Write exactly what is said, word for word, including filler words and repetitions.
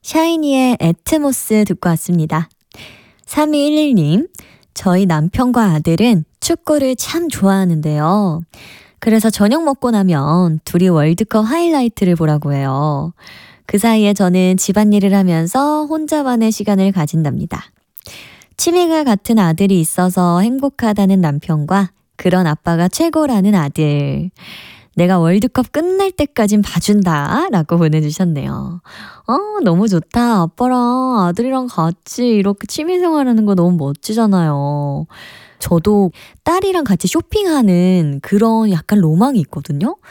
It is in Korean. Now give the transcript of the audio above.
샤이니의 애트모스 듣고 왔습니다. 삼이일일 님, 저희 남편과 아들은 축구를 참 좋아하는데요. 그래서 저녁 먹고 나면 둘이 월드컵 하이라이트를 보라고 해요. 그 사이에 저는 집안일을 하면서 혼자만의 시간을 가진답니다. 취미가 같은 아들이 있어서 행복하다는 남편과 그런 아빠가 최고라는 아들. 내가 월드컵 끝날 때까진 봐준다 라고 보내주셨네요. 어, 너무 좋다. 아빠랑 아들이랑 같이 이렇게 취미생활하는 거 너무 멋지잖아요. 저도 딸이랑 같이 쇼핑하는 그런 약간 로망이 있거든요.